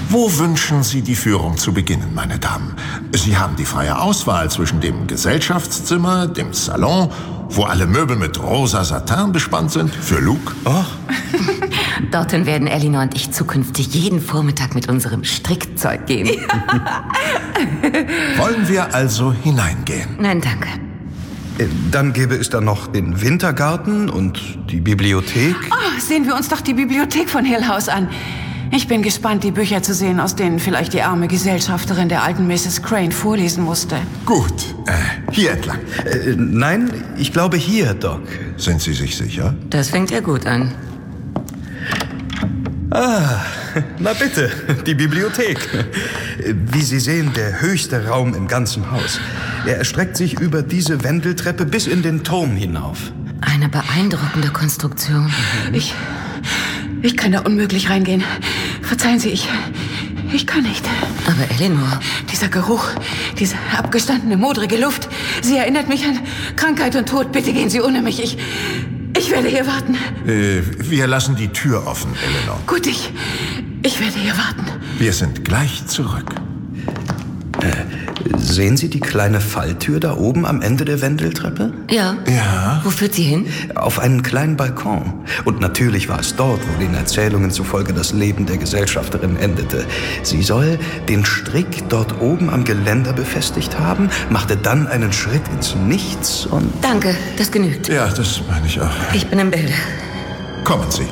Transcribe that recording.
Wo wünschen Sie die Führung zu beginnen, meine Damen? Sie haben die freie Auswahl zwischen dem Gesellschaftszimmer, dem Salon, wo alle Möbel mit rosa Satin bespannt sind, für Luke. Oh. Dorthin werden Elinor und ich zukünftig jeden Vormittag mit unserem Strickzeug gehen. Wollen wir also hineingehen? Nein, danke. Dann gäbe es da noch den Wintergarten und die Bibliothek. Oh, sehen wir uns doch die Bibliothek von Hill House an. Ich bin gespannt, die Bücher zu sehen, aus denen vielleicht die arme Gesellschafterin der alten Mrs. Crane vorlesen musste. Gut, hier entlang. Nein, ich glaube hier, Doc. Sind Sie sich sicher? Das fängt ja gut an. Ah, na bitte, die Bibliothek. Wie Sie sehen, der höchste Raum im ganzen Haus. Er erstreckt sich über diese Wendeltreppe bis in den Turm hinauf. Eine beeindruckende Konstruktion. Ich kann da unmöglich reingehen. Verzeihen Sie, ich kann nicht. Aber Elinor... Dieser Geruch, diese abgestandene, modrige Luft, sie erinnert mich an Krankheit und Tod. Bitte gehen Sie ohne mich. Ich werde hier warten. Wir lassen die Tür offen, Elinor. Gut, ich werde hier warten. Wir sind gleich zurück. Sehen Sie die kleine Falltür da oben am Ende der Wendeltreppe? Ja. Ja? Wo führt sie hin? Auf einen kleinen Balkon. Und natürlich war es dort, wo den Erzählungen zufolge das Leben der Gesellschafterin endete. Sie soll den Strick dort oben am Geländer befestigt haben, machte dann einen Schritt ins Nichts und... Danke, das genügt. Ja, das meine ich auch. Ich bin im Bilde. Kommen Sie.